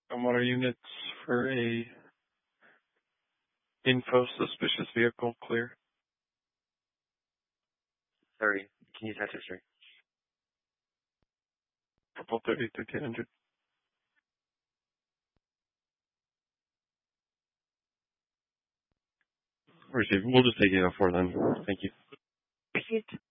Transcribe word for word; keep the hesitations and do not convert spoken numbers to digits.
And what are units for a info suspicious vehicle clear? Sorry, can you touch it, sir? Purple thirty, thirteen hundred. Receive. We'll just take eight oh four then. Thank you. Pete